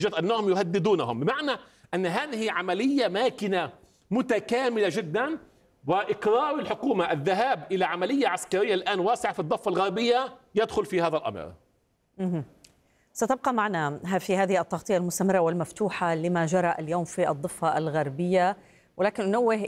أنهم يهددونهم، بمعنى أن هذه عملية ماكنة متكاملة جدا، وإقرار الحكومة الذهاب إلى عملية عسكرية الآن واسعة في الضفة الغربية يدخل في هذا الأمر. ستبقى معنا في هذه التغطية المستمرة والمفتوحة لما جرى اليوم في الضفة الغربية، ولكن ننوه